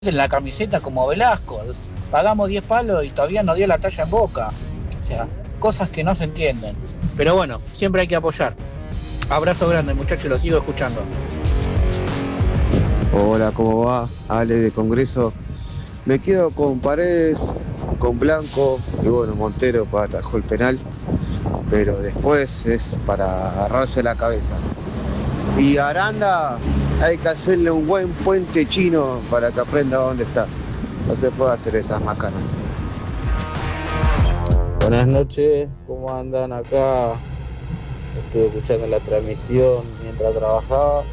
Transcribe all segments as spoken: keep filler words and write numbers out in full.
en la camiseta como Velasco. Pagamos diez palos y todavía no dio la talla en Boca. O sea, cosas que no se entienden. Pero bueno, siempre hay que apoyar. Abrazo grande, muchachos, lo sigo escuchando. Hola, ¿cómo va? Ale de Congreso. Me quedo con Paredes, con Blanco y bueno, Montero para atajó el penal. Pero después es para agarrarse la cabeza. Y Aranda hay que hacerle un buen puente chino para que aprenda dónde está. No se puede hacer esas macanas. Buenas noches, ¿cómo andan acá? Estuve escuchando la transmisión mientras trabajaba.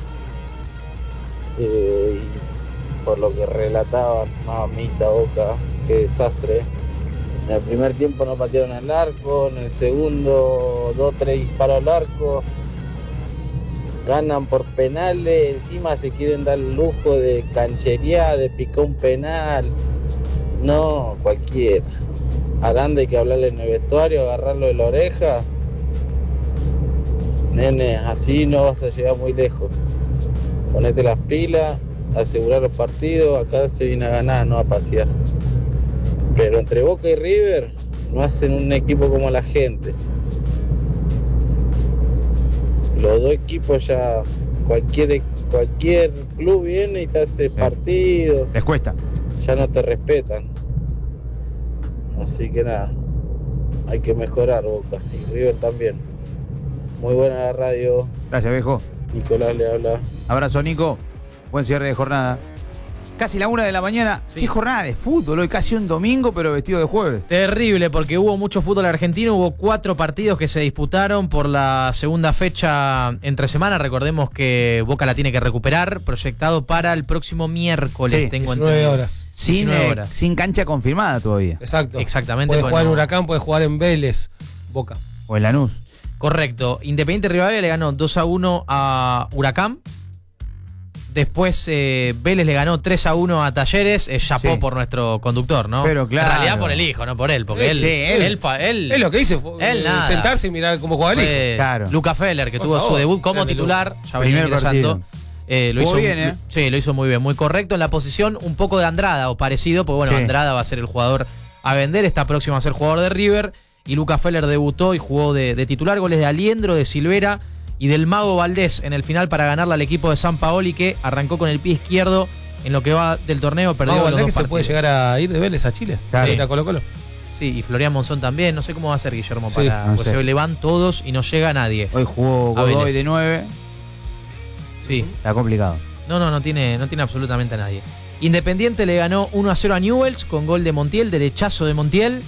Eh, y por lo que relataban, mamita Boca, qué desastre. En el primer tiempo no patearon al arco, en el segundo dos, tres disparos al arco. Ganan por penales, encima se quieren dar el lujo de cancherear, de picar un penal. No, cualquiera. Aranda hay que hablarle en el vestuario, agarrarlo de la oreja. Nene, así no vas a llegar muy lejos. Ponete las pilas, asegurar los partidos, acá se viene a ganar, no a pasear. Pero entre Boca y River no hacen un equipo como la gente. Los dos equipos ya, cualquier, cualquier club viene y te hace partido. Les cuesta. Ya no te respetan. Así que nada, hay que mejorar Boca y River también. Muy buena la radio. Gracias, viejo. Nicolás le habla. Abrazo, Nico. Buen cierre de jornada. Casi la una de la mañana. Sí. Qué jornada de fútbol hoy, casi un domingo, pero vestido de jueves. Terrible, porque hubo mucho fútbol argentino. Hubo cuatro partidos que se disputaron por la segunda fecha entre semana. Recordemos que Boca la tiene que recuperar, proyectado para el próximo miércoles. Sí, tengo diecinueve horas. Sin, diecinueve horas. Eh, sin cancha confirmada todavía. Exacto. Exactamente. Puede jugar en no. Huracán, puede jugar en Vélez, Boca. O en Lanús. Correcto. Independiente Rivadavia le ganó dos a uno a Huracán. Después eh, Vélez le ganó tres a uno a Talleres. Eh, chapó sí. por nuestro conductor, ¿no? Pero claro. En realidad por el hijo, no por él. Porque sí, él, sí, él, él, él, él. Él lo que hizo fue él nada. sentarse y mirar cómo jugaba el hijo. Eh, claro. Luca Feller, que por tuvo favor, su debut como titular. Luca. Ya venía Primer ingresando. Eh, lo hizo bien, ¿eh? Sí, lo hizo muy bien. Muy correcto. En la posición un poco de Andrada o parecido. Porque bueno, sí. Andrada va a ser el jugador a vender. Está próximo a ser jugador de River. Y Luca Feller debutó y jugó de, de titular. Goles de Aliendro, de Silvera y del Mago Valdés en el final para ganarle al equipo de Sampaoli, que arrancó con el pie izquierdo en lo que va del torneo. Perdió Mago los Valdés dos que partidos. se puede llegar a ir de Vélez a Chile. Claro. Sí. A Colo Colo. Sí, y Florian Monzón también. No sé cómo va a ser Guillermo Sí, para. no Pues sé. se le van todos y no llega nadie. Hoy jugó Godoy de nueve. Sí. Está complicado. No, no, no tiene, no tiene absolutamente a nadie. Independiente le ganó uno a cero a Newell's con gol de Montiel, derechazo de Montiel.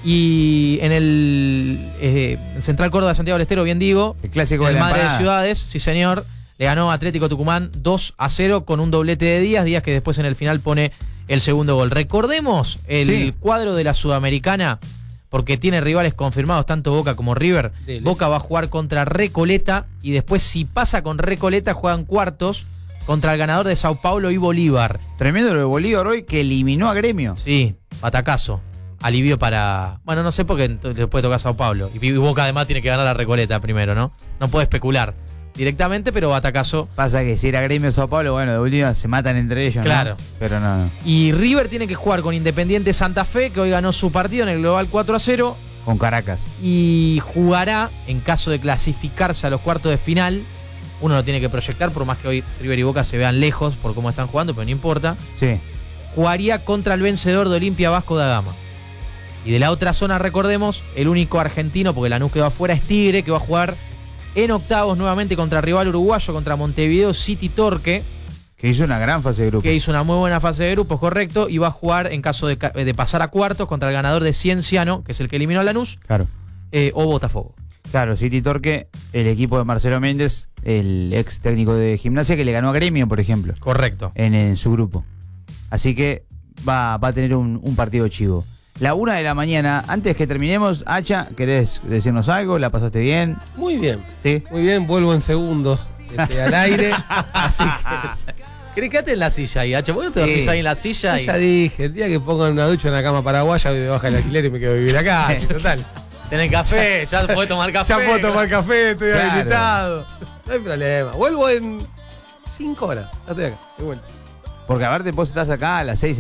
Y en el eh, Central Córdoba Santiago del Estero, bien digo, el clásico el de la Madre empanada. de Ciudades, sí señor, le ganó Atlético Tucumán dos a cero con un doblete de Díaz, Díaz que después en el final pone el segundo gol. Recordemos el sí. cuadro de la Sudamericana, porque tiene rivales confirmados tanto Boca como River. Dele. Boca va a jugar contra Recoleta y después si pasa con Recoleta juegan cuartos contra el ganador de Sao Paulo y Bolívar. Tremendo lo de Bolívar hoy, que eliminó a Gremio. Sí, patacazo. Alivio para... Bueno, no sé por qué le puede tocar a Sao Paulo. Y Boca además tiene que ganar la Recoleta primero, ¿no? No puede especular directamente, pero batacazo. Pasa que si era Gremio o Sao Paulo, bueno, de Bolívar se matan entre ellos, claro. ¿no? Pero no, no. Y River tiene que jugar con Independiente Santa Fe, que hoy ganó su partido en el global cuatro a cero. Con Caracas. Y jugará, en caso de clasificarse a los cuartos de final, uno lo tiene que proyectar, por más que hoy River y Boca se vean lejos por cómo están jugando, pero no importa. Sí. Jugaría contra el vencedor de Olimpia Vasco da Gama. Y de la otra zona, recordemos, el único argentino, porque Lanús quedó afuera, es Tigre, que va a jugar en octavos nuevamente contra el rival uruguayo, contra Montevideo City Torque. Que hizo una gran fase de grupos. Que hizo una muy buena fase de grupos, correcto, y va a jugar en caso de, de pasar a cuartos contra el ganador de Cienciano, que es el que eliminó a Lanús, claro. eh, o Botafogo. Claro, City Torque, el equipo de Marcelo Méndez, el ex técnico de Gimnasia, que le ganó a Gremio, por ejemplo. Correcto. En, en su grupo. Así que va, va a tener un, un partido chivo. La una de la mañana, antes que terminemos, Hacha, ¿querés decirnos algo? ¿La pasaste bien? Muy bien. ¿Sí? Muy bien, vuelvo en segundos este, al aire. Así que. Quédate en la silla ahí, Hacha. ¿Por qué no te dormís Sí. ahí en la silla? Yo Y... ya dije, el día que pongan una ducha en la cama paraguaya, voy de baja el alquiler y me quedo a vivir acá. Total. Tenés café, ya podés tomar café. Ya puedo tomar café, estoy Claro. habilitado. No hay problema. Vuelvo en cinco horas. Ya estoy acá, de vuelta. Porque aparte vos estás acá a las seis